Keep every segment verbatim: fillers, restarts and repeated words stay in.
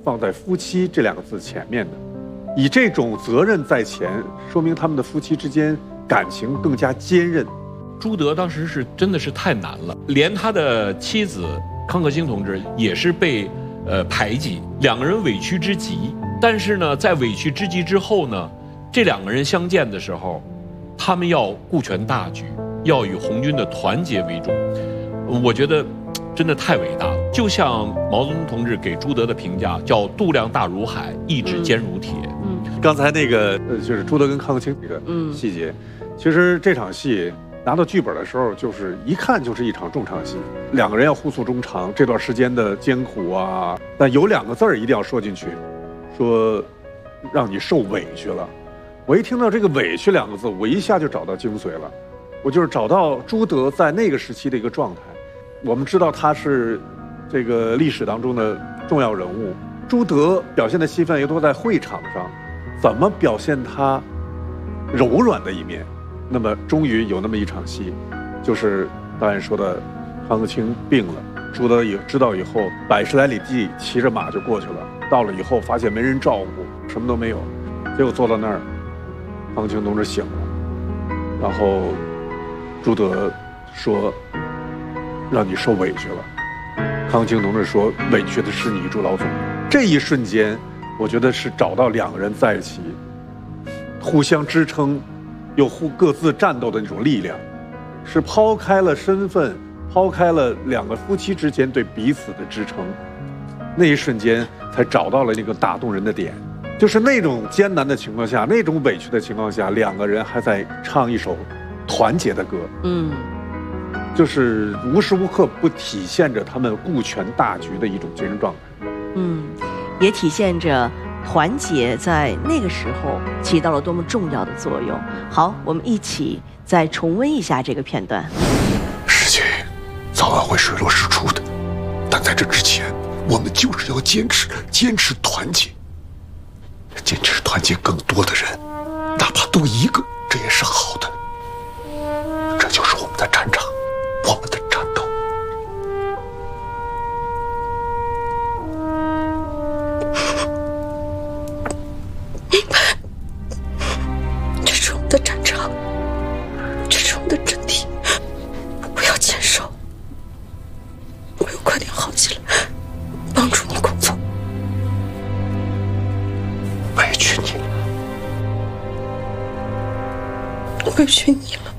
放在夫妻这两个字前面的，以这种责任在前，说明他们的夫妻之间感情更加坚韧。 朱德当时是真的是太难了，连他的妻子康克星同志也是被呃排挤，两个人委屈之极。但是呢，在委屈之极之后呢，这两个人相见的时候，他们要顾全大局，要以红军的团结为重。我觉得真的太伟大了。就像毛泽东同志给朱德的评价叫“度量大如海，意志坚如铁”。 嗯，刚才那个呃，就是朱德跟康克清这个细节，其实这场戏拿到剧本的时候，就是一看就是一场重场戏，两个人要互诉衷肠，这段时间的艰苦啊，但有两个字儿一定要说进去，说让你受委屈了。我一听到这个委屈两个字，我一下就找到精髓了，我就是找到朱德在那个时期的一个状态。我们知道他是这个历史当中的重要人物，朱德表现的戏份又都在会场上，怎么表现他柔软的一面？那么终于有那么一场戏，就是导演说的，康克清病了，朱德也知道以后，百十来里地骑着马就过去了。到了以后发现没人照顾，什么都没有，结果坐到那儿，康克清同志醒了，然后朱德说：“让你受委屈了。”康克清同志说：“委屈的是你，朱老总。”这一瞬间，我觉得是找到两个人在一起，互相支撑。又互各自战斗的那种力量，是抛开了身份，抛开了两个夫妻之间对彼此的支撑，那一瞬间才找到了那个打动人的点，就是那种艰难的情况下，那种委屈的情况下，两个人还在唱一首团结的歌，嗯，就是无时无刻不体现着他们顾全大局的一种精神状态， 嗯，也体现着团结在那个时候起到了多么重要的作用。好，我们一起再重温一下这个片段。 世界早晚会水落石出的，但在这之前，我们就是要坚持，坚持团结，坚持团结更多的人，哪怕多一个，这也是好的。这就是我们的战场，我们的战斗。 明白，这是我们的战场，这是我们的阵地，我要坚守，我要快点好起来，帮助你工作。 委屈你了， 委屈你了，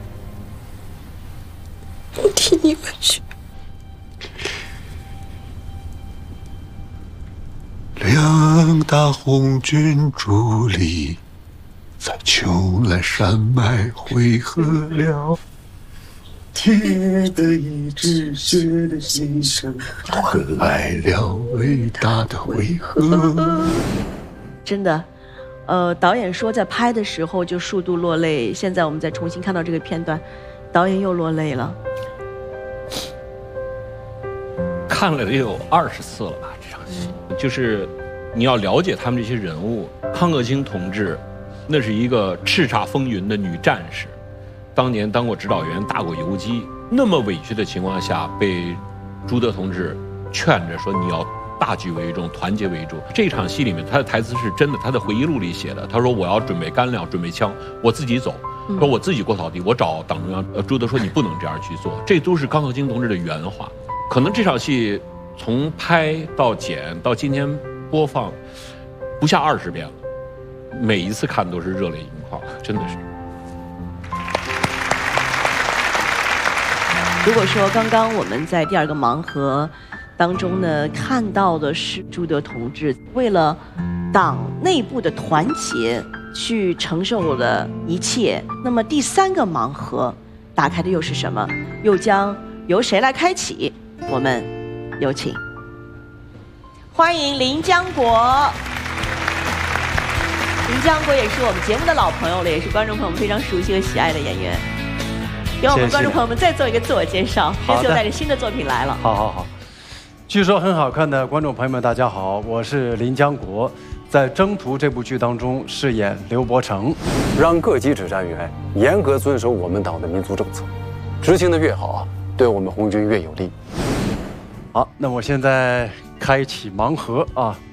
我替你委屈。 两大红军伫立，在邛崃山脉汇合了，铁的意志，血的牺牲，换来了伟大的汇合。 真的，呃，导演说在拍的时候就数度落泪，现在我们再重新看到这个片段，导演又落泪了。 看了得有二十次了吧？这场戏，就是你要了解他们这些人物。康克清同志，那是一个叱咤风云的女战士，当年当过指导员，打过游击。那么委屈的情况下，被朱德同志劝着说：“你要大局为重，团结为重。”这场戏里面，他的台词是真的，他的回忆录里写的。他说：“我要准备干粮，准备枪，我自己走。”说我自己过草地，我找党中央。呃，朱德说：“你不能这样去做。”这都是康克清同志的原话。可能这场戏从拍到剪到今天播放，不下二十遍了，每一次看都是热泪盈眶，真的是。 如果说刚刚我们在第二个盲盒当中呢，看到的是朱德同志为了党内部的团结去承受了一切，那么第三个盲盒打开的又是什么？又将由谁来开启？我们有请，欢迎林江国。林江国也是我们节目的老朋友了，也是观众朋友们非常熟悉和喜爱的演员。给我们观众朋友们再做一个自我介绍。这次又带着新的作品来了。 好好好，据说很好看的观众朋友们，大家好，我是林江国，在《征途》这部剧当中饰演刘伯承。 让各级指战员严格遵守我们党的民族政策，执行的越好啊，对我们红军越有利。 好，那我现在开启盲盒啊。